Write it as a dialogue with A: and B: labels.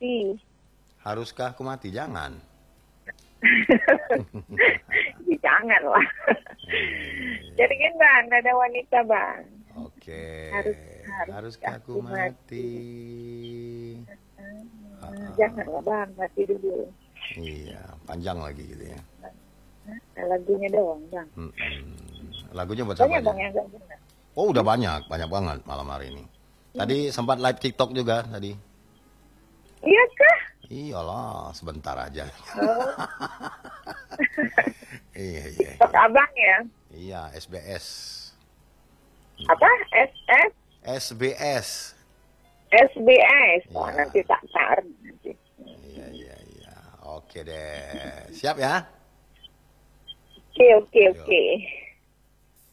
A: mati.
B: Haruskah aku mati? Jangan.
A: Jangan lah. Jadi kan bang, ada wanita bang.
B: Oke. Haruskah aku mati?
A: Janganlah bang, mati dulu.
B: Iya, panjang lagi gitu ya.
A: Lagunya doang bang.
B: Lagunya buat siapa
A: Banyak
B: aja?
A: bang yang gak benar.
B: Oh, udah banyak banget malam hari ini. Tadi sempat live TikTok juga tadi.
A: Iya kah?
B: Iyalah, sebentar aja.
A: Oh.
B: Iya.
A: Tok abang ya?
B: Iya, SBS.
A: Apa? SS?
B: SBS.
A: SBS. Oh,
B: Iya.
A: nanti tak cari nanti.
B: Iya. Oke deh. Siap ya?
A: Oke.